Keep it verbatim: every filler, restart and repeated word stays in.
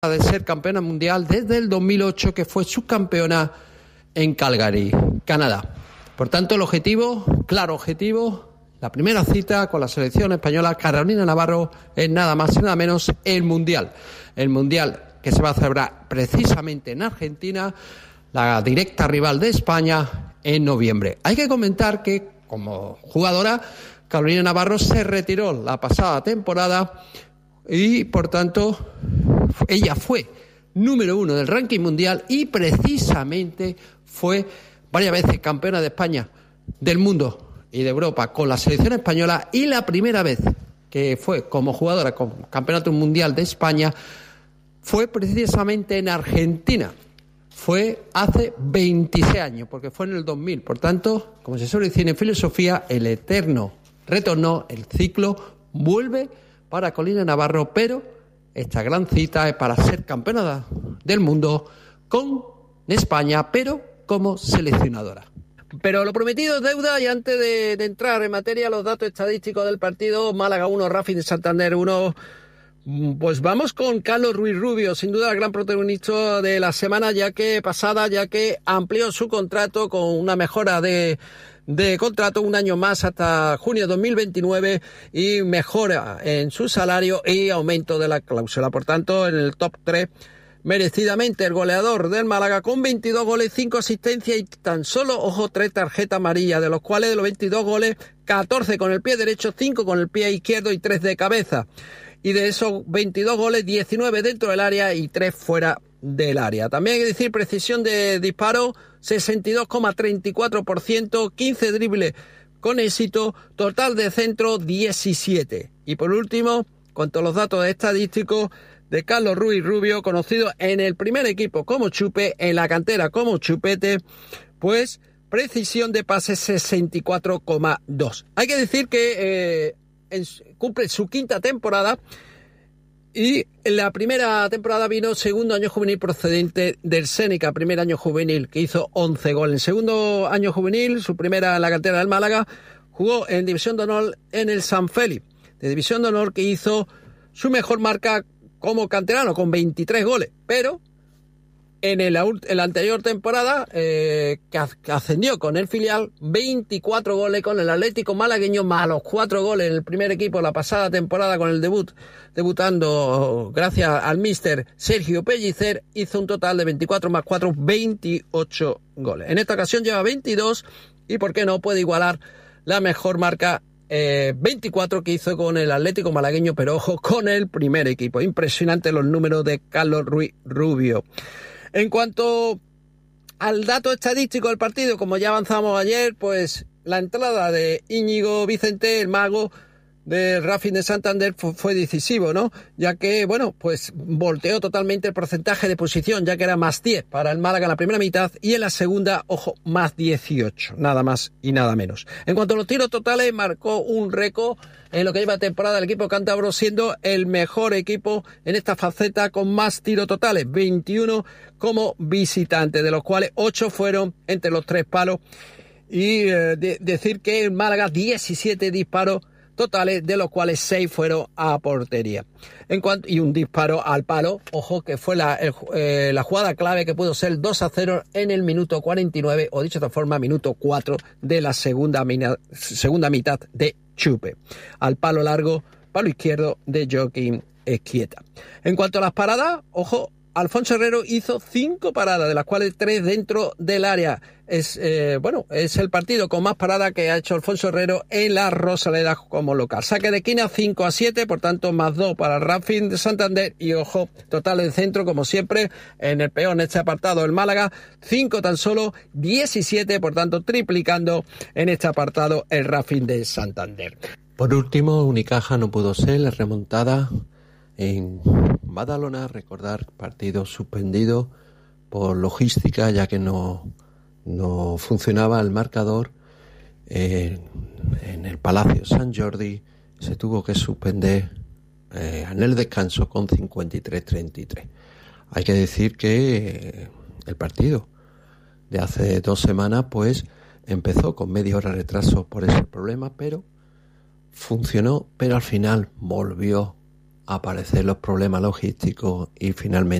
de ser campeona mundial desde el dos mil ocho, que fue subcampeona en Calgary, Canadá. Por tanto, el objetivo, claro objetivo, la primera cita con la selección española, Carolina Navarro, es nada más y nada menos el Mundial. El Mundial que se va a celebrar precisamente en Argentina, la directa rival de España, en noviembre. Hay que comentar que, como jugadora, Carolina Navarro se retiró la pasada temporada y, por tanto, ella fue número uno del ranking mundial y precisamente fue varias veces campeona de España, del mundo y de Europa con la selección española, y la primera vez que fue como jugadora con campeonato mundial de España fue precisamente en Argentina. Fue hace veintiséis años, porque fue en el dos mil. Por tanto, como se suele decir en filosofía, el eterno retorno, el ciclo vuelve para Carolina Navarro, pero esta gran cita es para ser campeona del mundo con España, pero como seleccionadora. Pero lo prometido es deuda, y antes de, de entrar en materia, los datos estadísticos del partido, Málaga uno, Racing de Santander uno. Pues vamos con Carlos Ruiz Rubio, sin duda el gran protagonista de la semana ya que pasada, ya que amplió su contrato con una mejora de, de contrato un año más hasta junio de dos mil veintinueve, y mejora en su salario y aumento de la cláusula. Por tanto, en el top tres, merecidamente el goleador del Málaga con veintidós goles, cinco asistencias y tan solo, ojo, tres tarjetas amarillas, de los cuales de los veintidós goles, catorce con el pie derecho, cinco con el pie izquierdo y tres de cabeza. Y de esos veintidós goles, diecinueve dentro del área y tres fuera del área. También hay que decir precisión de disparo, sesenta y dos coma treinta y cuatro por ciento, quince dribles con éxito, total de centro diecisiete. Y por último, cuanto a los datos estadísticos de Carlos Ruiz Rubio, conocido en el primer equipo como Chupe, en la cantera como Chupete, pues precisión de pases sesenta y cuatro coma dos. Hay que decir que eh, en, cumple su quinta temporada, y en la primera temporada vino segundo año juvenil procedente del Sénica, primer año juvenil, que hizo once goles. En segundo año juvenil, su primera en la cantera del Málaga, jugó en División de Honor en el San Félix, de División de Honor, que hizo su mejor marca como canterano, con veintitrés goles, pero en, el, en la anterior temporada, eh, que ascendió con el filial, veinticuatro goles con el Atlético malagueño, más los cuatro goles en el primer equipo la pasada temporada con el debut, debutando gracias al míster Sergio Pellicer, hizo un total de veinticuatro más cuatro, veintiocho goles. En esta ocasión lleva veintidós y, ¿por qué no?, puede igualar la mejor marca Eh, veinticuatro que hizo con el Atlético malagueño, pero ojo, con el primer equipo. Impresionante los números de Carlos Ruiz Rubio. En cuanto al dato estadístico del partido, como ya avanzamos ayer, pues la entrada de Íñigo Vicente, el mago del Racing de Santander, fue, fue decisivo, ¿no? Ya que, bueno, pues volteó totalmente el porcentaje de posición, ya que era más diez para el Málaga en la primera mitad, y en la segunda, ojo, más dieciocho, nada más y nada menos. En cuanto a los tiros totales, marcó un récord en lo que lleva temporada el equipo cántabro, siendo el mejor equipo en esta faceta con más tiros totales, veintiuno como visitante, de los cuales ocho fueron entre los tres palos, y eh, de, decir que el Málaga diecisiete disparos totales, de los cuales seis fueron a portería. En cuanto, y un disparo al palo, ojo, que fue la, el, eh, la jugada clave, que pudo ser dos a cero en el minuto cuarenta y nueve, o dicho de otra forma, minuto cuatro de la segunda, mina, segunda mitad de Chupe. Al palo largo, palo izquierdo de Joaquín Esquieta. En cuanto a las paradas, ojo, Alfonso Herrero hizo cinco paradas, de las cuales tres dentro del área. Es eh, bueno, es el partido con más paradas que ha hecho Alfonso Herrero en la Rosaleda como local. Saque de esquina cinco a siete, por tanto más dos para el Racing de Santander, y ojo, total de centro, como siempre, en el peor en este apartado el Málaga, cinco tan solo, diecisiete, por tanto triplicando en este apartado el Racing de Santander. Por último, Unicaja no pudo ser la remontada en Badalona. Recordar partido suspendido por logística, ya que no, no funcionaba el marcador en, en el Palacio Sant Jordi. Se tuvo que suspender eh, en el descanso con cincuenta y tres a treinta y tres. Hay que decir que eh, el partido de hace dos semanas pues empezó con media hora de retraso por ese problema, pero funcionó, pero al final volvió aparecer los problemas logísticos y finalmente